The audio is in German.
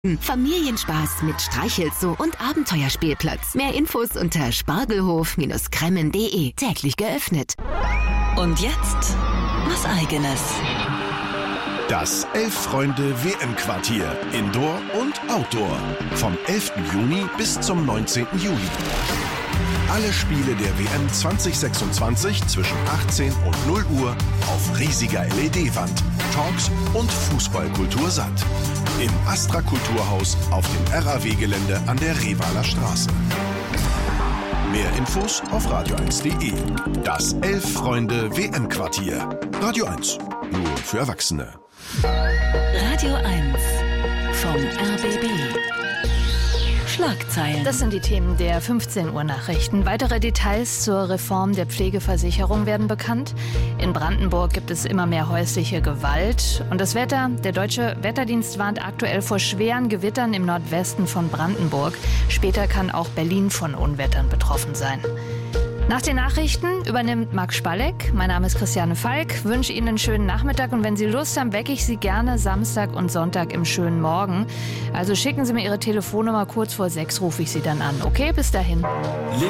Familienspaß mit Streichelzoo und Abenteuerspielplatz. Mehr Infos unter spargelhof-kremmen.de. Täglich geöffnet. Und jetzt was Eigenes. Das Elf-Freunde-WM-Quartier. Indoor und Outdoor. Vom 11. Juni bis zum 19. Juli. Alle Spiele der WM 2026 zwischen 18 und 0 Uhr auf riesiger LED-Wand, Talks und Fußballkultur satt. Im Astra Kulturhaus auf dem RAW-Gelände an der Revaler Straße. Mehr Infos auf radio1.de. Das Elf-Freunde-WM-Quartier. Radio 1. Nur für Erwachsene. Radio 1 vom RBB. Schlagzeilen. Das sind die Themen der 15 Uhr Nachrichten. Weitere Details zur Reform der Pflegeversicherung werden bekannt. In Brandenburg gibt es immer mehr häusliche Gewalt. Und das Wetter, der Deutsche Wetterdienst warnt aktuell vor schweren Gewittern im Nordwesten von Brandenburg. Später kann auch Berlin von Unwettern betroffen sein. Nach den Nachrichten übernimmt Max Spalleck. Mein Name ist Christiane Falk. Wünsche Ihnen einen schönen Nachmittag. Und wenn Sie Lust haben, wecke ich Sie gerne Samstag und Sonntag im schönen Morgen. Also schicken Sie mir Ihre Telefonnummer, kurz vor 6 rufe ich Sie dann an. Okay, bis dahin.